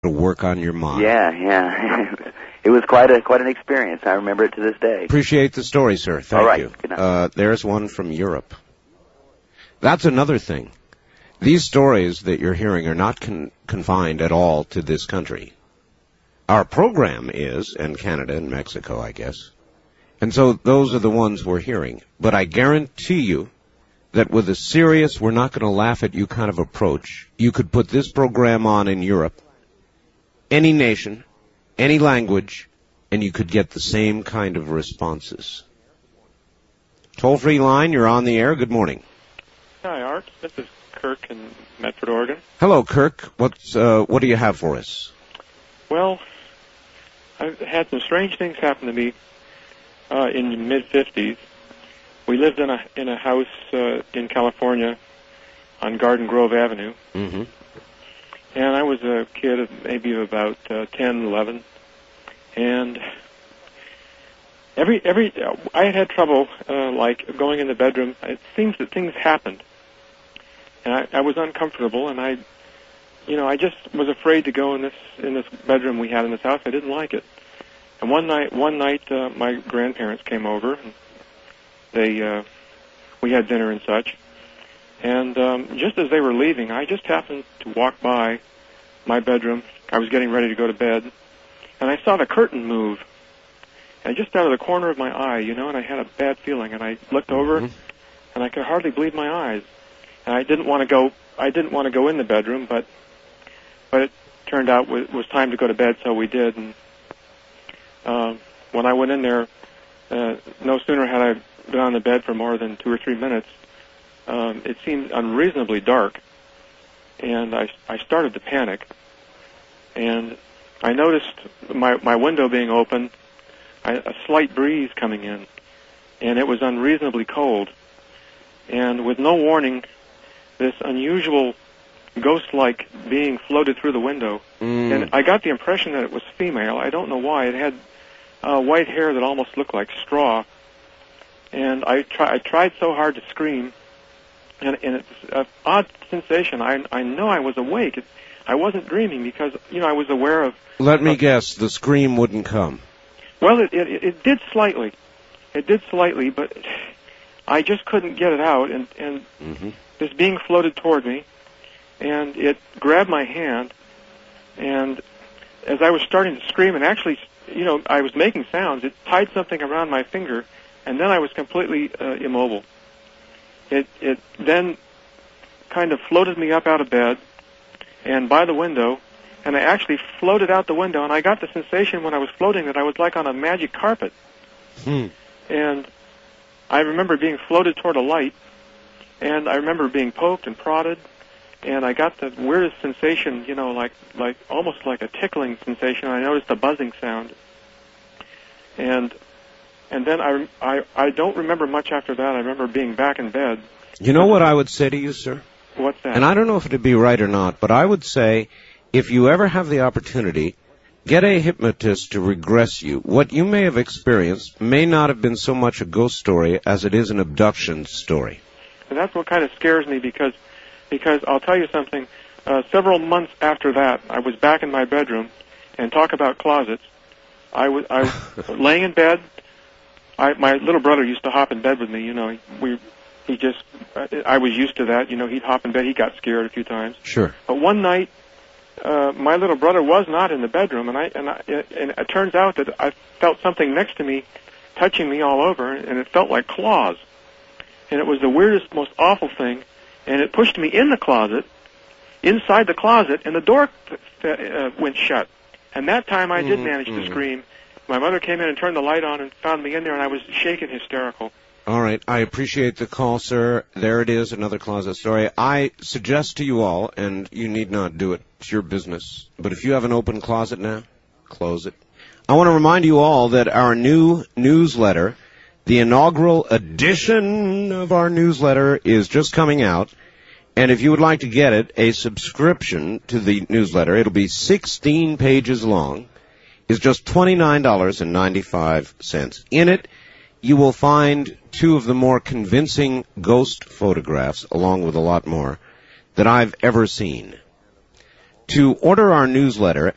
to work on your mind. Yeah. It was quite an experience. I remember it to this day. Appreciate the story, sir. Thank All right. you. Good night. There's one from Europe. That's another thing. These stories that you're hearing are not confined at all to this country. Our program is, and Canada and Mexico, I guess. And so those are the ones we're hearing. But I guarantee you that with a serious, we're not going to laugh at you kind of approach, you could put this program on in Europe, any nation, any language, and you could get the same kind of responses. Toll-free line, you're on the air. Good morning. Hi, Art. This is Kirk in Medford, Oregon. Hello, Kirk. What do you have for us? Well, I've had some strange things happen to me in the mid-'50s. We lived in a house in California on Garden Grove Avenue. Mm-hmm. And I was a kid of maybe about 10, 11. And I had trouble, like going in the bedroom. It seems that things happened. And I was uncomfortable, and I just was afraid to go in this bedroom we had in this house. I didn't like it. And one night, my grandparents came over. And we had dinner and such. And just as they were leaving, I just happened to walk by my bedroom. I was getting ready to go to bed, and I saw the curtain move. And just out of the corner of my eye, and I had a bad feeling. And I looked over, and I could hardly believe my eyes. And I didn't want to go in the bedroom, but it turned out it was time to go to bed, so we did. And when I went in there, no sooner had I been on the bed for more than 2 or 3 minutes, it seemed unreasonably dark, and I started to panic. And I noticed my window being open, a slight breeze coming in, and it was unreasonably cold. And with no warning, this unusual ghost-like being floated through the window. And I got the impression that it was female. I don't know why. It had white hair that almost looked like straw. And I tried so hard to scream, and it's an odd sensation. I know I was awake. I wasn't dreaming because, I was aware of... Let me guess, the scream wouldn't come. Well, it did slightly. It did slightly, but I just couldn't get it out, and this being floated toward me, and it grabbed my hand, and as I was starting to scream, and actually, I was making sounds, it tied something around my finger, and then I was completely immobile. It then kind of floated me up out of bed and by the window, and I actually floated out the window, and I got the sensation when I was floating that I was like on a magic carpet. And I remember being floated toward a light, and I remember being poked and prodded, and I got the weirdest sensation, like almost like a tickling sensation. I noticed a buzzing sound. And then I don't remember much after that. I remember being back in bed. You know what I would say to you, sir? What's that? And I don't know if it'd be right or not, but I would say if you ever have the opportunity, get a hypnotist to regress you. What you may have experienced may not have been so much a ghost story as it is an abduction story. And that's what kind of scares me because I'll tell you something. Several months after that, I was back in my bedroom, and talk about closets. I was laying in bed. My little brother used to hop in bed with me. I was used to that. He'd hop in bed. He got scared a few times. Sure. But one night, my little brother was not in the bedroom, and it turns out that I felt something next to me, touching me all over, and it felt like claws. And it was the weirdest, most awful thing. And it pushed me in the closet, inside the closet, and the door went shut. And that time I did manage to scream. My mother came in and turned the light on and found me in there, and I was shaking hysterical. All right. I appreciate the call, sir. There it is, another closet story. I suggest to you all, and you need not do it, it's your business, but if you have an open closet now, close it. I want to remind you all that our new newsletter, the inaugural edition of our newsletter, is just coming out. And if you would like to get it, a subscription to the newsletter, it'll be 16 pages long, is just $29.95. In it, you will find 2 of the more convincing ghost photographs, along with a lot more, that I've ever seen. To order our newsletter,